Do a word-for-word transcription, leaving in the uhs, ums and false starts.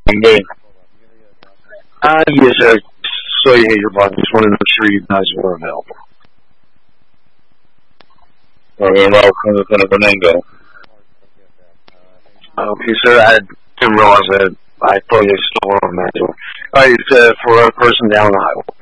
Indeed. Uh, yes, sir. So you hate your body. Just wanted to make sure you guys were available. Well, we're involved in the Fernando. Okay, sir. I didn't realize that. I thought you still were on that door. All right, it's uh, for a person down the highway.